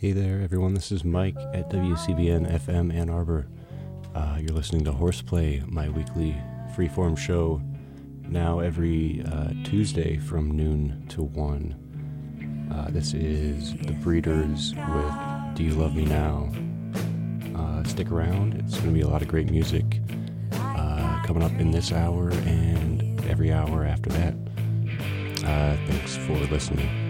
Hey there, everyone. This is Mike at WCBN FM Ann Arbor. You're listening to Horseplay, my weekly freeform show, now every Tuesday from noon to 1. This is The Breeders with Do You Love Me Now? Stick around. It's going to be a lot of great music coming up in this hour and every hour after that. Thanks for listening.